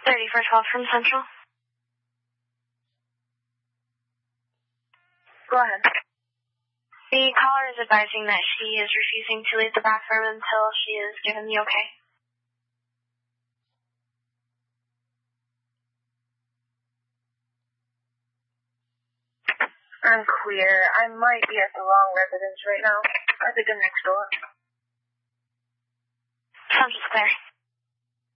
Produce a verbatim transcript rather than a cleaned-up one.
thirty-first call from Central. Go ahead. The caller is advising that she is refusing to leave the bathroom until she is given the okay. Unclear. I might be at the wrong residence right now. I think I'm next door. Sounds clear.